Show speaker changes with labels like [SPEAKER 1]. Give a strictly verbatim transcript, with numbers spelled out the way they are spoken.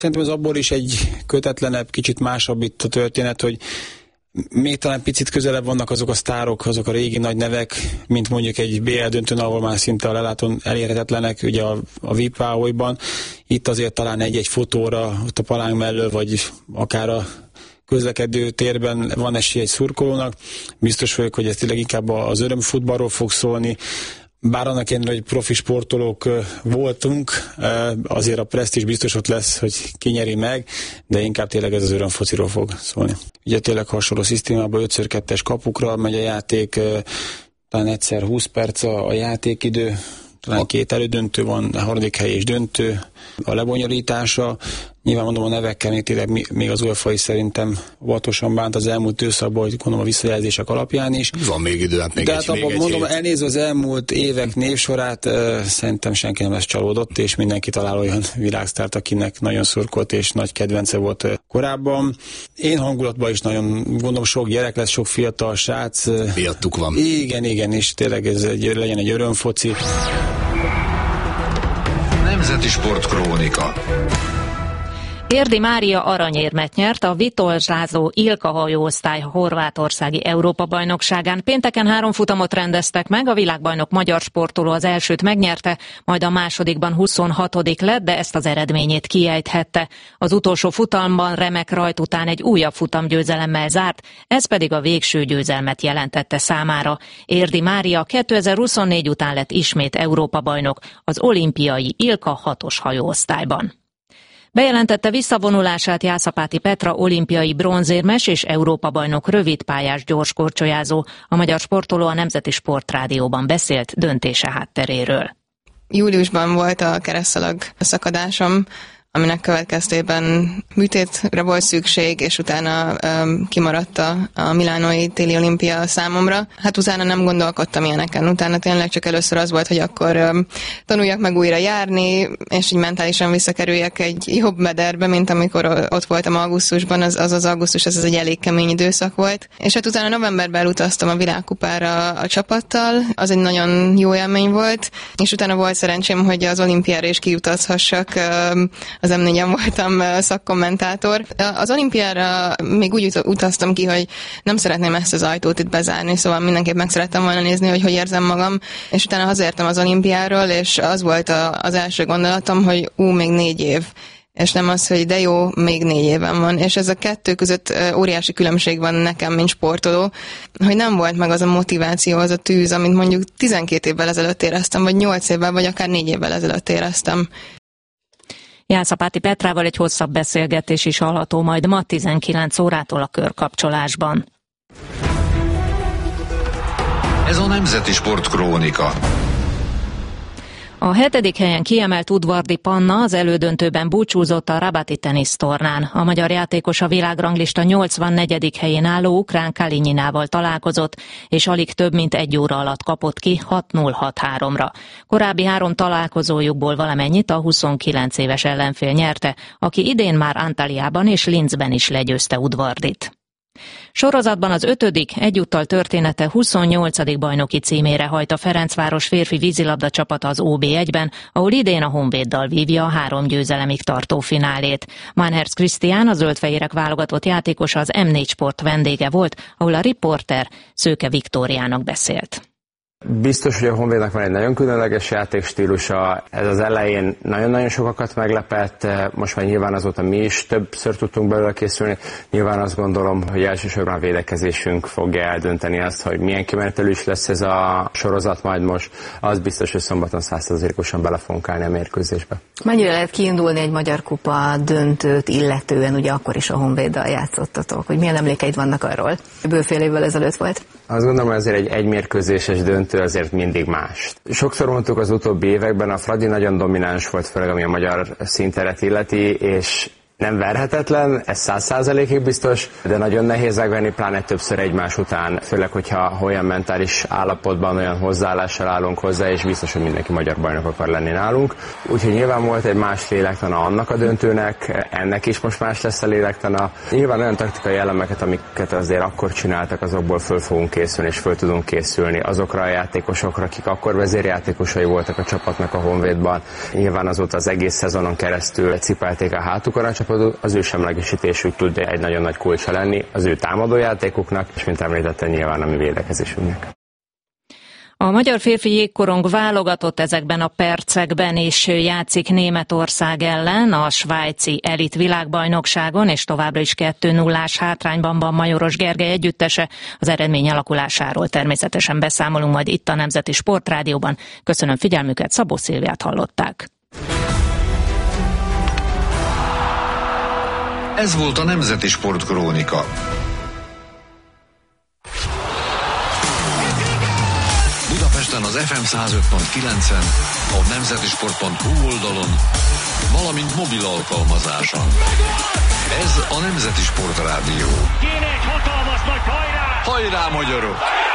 [SPEAKER 1] Szerintem ez abból is egy kötetlenebb, kicsit másabb itt a történet, hogy még talán picit közelebb vannak azok a sztárok, azok a régi nagy nevek, mint mondjuk egy bé el döntőn, ahol már szinte a lelátón elérhetetlenek, ugye a, a vé i pé Váholyban. Itt azért talán egy-egy fotóra, ott a palánk mellől, vagy akár a közlekedő térben van esély egy szurkolónak. Biztos vagyok, hogy ez tényleg inkább az örömfutballról fog szólni. Bár annak ellenére, hogy profi sportolók voltunk, azért a presztízs biztos ott lesz, hogy ki nyeri meg, de inkább tényleg ez az örömfociról fog szólni. Ugye tényleg hasonló szisztémában öt kettes kapukra megy a játék, talán egyszer húsz perc a, a játékidő, talán két elődöntő van, a harmadik hely és döntő a lebonyolítása. Nyilván mondom, a nevekkel még tényleg még az UEFA is szerintem óvatosan bánt az elmúlt időszakban, hogy gondolom a visszajelzések alapján is.
[SPEAKER 2] Van még idő, hát még
[SPEAKER 1] de
[SPEAKER 2] egy,
[SPEAKER 1] hát
[SPEAKER 2] még
[SPEAKER 1] abban
[SPEAKER 2] egy
[SPEAKER 1] mondom,
[SPEAKER 2] hét.
[SPEAKER 1] elnézve az elmúlt évek névsorát, uh, szerintem senki nem lesz csalódott, és mindenki talál olyan világsztárt, akinek nagyon szurkolt és nagy kedvence volt uh, korábban. Én hangulatban is nagyon gondolom, sok gyerek lesz, sok fiatal srác. Uh,
[SPEAKER 2] Miattuk van.
[SPEAKER 1] Igen, igen, és tényleg ez egy, legyen egy örömfoci.
[SPEAKER 3] Nemzeti Sport Krónika.
[SPEAKER 4] Érdi Mária aranyérmet nyert a vitolzsázó Ilka hajóosztály horvátországi Európa-bajnokságán. Pénteken három futamot rendeztek meg, a világbajnok magyar sportoló az elsőt megnyerte, majd a másodikban huszonhatodik lett, de ezt az eredményét kiejthette. Az utolsó futamban remek rajt után egy újabb futamgyőzelemmel zárt, ez pedig a végső győzelmet jelentette számára. Érdi Mária kétezer-huszonnégy után lett ismét Európa-bajnok az olimpiai Ilka hatos hajóosztályban. Bejelentette visszavonulását Jászapáti Petra olimpiai bronzérmes és Európa-bajnok rövidpályás gyorskorcsolyázó. A magyar sportoló a Nemzeti Sportrádióban beszélt döntése hátteréről.
[SPEAKER 5] Júliusban volt a keresztszalag szakadásom, aminek következtében műtétre volt szükség, és utána um, kimaradt a, a milánói téli olimpia számomra. Hát utána nem gondolkodtam ilyeneken. Utána tényleg csak először az volt, hogy akkor um, tanuljak meg újra járni, és így mentálisan visszakerüljek egy jobb mederbe, mint amikor ott voltam augusztusban. Az az, az augusztus, ez az egy elég kemény időszak volt. És hát utána novemberben utaztam a világkupára a csapattal. Az egy nagyon jó élmény volt, és utána volt szerencsém, hogy az olimpiára is kiutazhassak. Um, az em négyen voltam szakkommentátor. Az olimpiára még úgy utaztam ki, hogy nem szeretném ezt az ajtót itt bezárni, szóval mindenképp meg szerettem volna nézni, hogy hogy érzem magam, és utána hazértem az olimpiáról, és az volt a, az első gondolatom, hogy ú, még négy év. És nem az, hogy de jó, még négy éven van. És ez a kettő között óriási különbség van nekem, mint sportoló, hogy nem volt meg az a motiváció, az a tűz, amit mondjuk tizenkét évvel ezelőtt éreztem, vagy nyolc évvel, vagy akár négy évvel ezelőtt éreztem.
[SPEAKER 4] Jászapáti Petrával egy hosszabb beszélgetés is hallható majd ma tizenkilenc órától a Körkapcsolásban.
[SPEAKER 3] Ez a Nemzeti Sport Krónika.
[SPEAKER 4] A hetedik helyen kiemelt Udvardi Panna az elődöntőben búcsúzott a Rabati tenisztornán. A magyar játékos a világranglista nyolcvannegyedik helyén álló ukrán Kalinyinával találkozott, és alig több mint egy óra alatt kapott ki hat null hat háromra. Korábbi három találkozójukból valamennyit a huszonkilenc éves ellenfél nyerte, aki idén már Antalyában és Linzben is legyőzte Udvardit. Sorozatban az ötödik, egyúttal története huszonnyolcadik bajnoki címére hajt a Ferencváros férfi vízilabda csapata az o bé egyben, ahol idén a Honvéddal vívja a három győzelemig tartó finálét. Mannherz Krisztián, a zöldfehérek válogatott játékosa, az em négy Sport vendége volt, ahol a riporter Szőke Viktóriának beszélt.
[SPEAKER 6] Biztos, hogy a Honvédnak van egy nagyon különleges játékstílusa, ez az elején nagyon-nagyon sokakat meglepett, most már nyilván azóta mi is többször tudtunk belőle készülni, nyilván azt gondolom, hogy elsősorban a védekezésünk fogja eldönteni azt, hogy milyen kimenetelő is lesz ez a sorozat majd most, az biztos, hogy szombaton száz százalékosan bele fogunk állni a mérkőzésbe.
[SPEAKER 7] Mennyire lehet kiindulni egy Magyar Kupa döntőt illetően, ugye akkor is a Honvéddal játszottatok, hogy milyen emlékeid vannak arról? Bőfél évvel ezelőtt volt.
[SPEAKER 6] Azt gondolom, hogy azért egy egymérkőzéses döntő azért mindig más. Sokszor mondtuk az utóbbi években, a Fradi nagyon domináns volt, főleg ami a magyar színteret illeti, és nem verhetetlen, ez száz százalékig biztos, de nagyon nehéz megverni, pláne többször egymás után, főleg, hogyha olyan mentális állapotban, olyan hozzáállással állunk hozzá, és biztos, hogy mindenki magyar bajnok akar lenni nálunk. Úgyhogy nyilván volt egy más lélektana annak a döntőnek, ennek is most más lesz a lélektana. Nyilván olyan taktikai elemeket, amiket azért akkor csináltak, azokból föl fogunk készülni, és föl tudunk készülni azokra a játékosokra, akik akkor vezérjátékosai voltak a csapatnak a Honvédban. Nyilván azóta az egész szezonon keresztül cipelték a hátukon a csapatot, az ő semlegesítésük tud egy nagyon nagy kulcsa lenni az ő támadójátékuknak, és mint említettem, nyilván a mi védekezésünknek.
[SPEAKER 4] A magyar férfi jégkorong válogatott ezekben a percekben is játszik Németország ellen a svájci elit világbajnokságon, és továbbra is kettő nullás hátrányban van Majoros Gergely együttese. Az eredmény alakulásáról természetesen beszámolunk majd itt a Nemzeti Sportrádióban. Köszönöm figyelmüket, Szabó Szilviát hallották.
[SPEAKER 3] Ez volt a Nemzeti Sportkrónika. Budapesten az ef em száz öt pont kilencen, a nemzetisport pont hu oldalon, valamint mobil alkalmazáson. Ez a Nemzeti Sportrádió.
[SPEAKER 2] Kéne egy hatalmas nagy hajrá!
[SPEAKER 3] Hajrá, magyarok!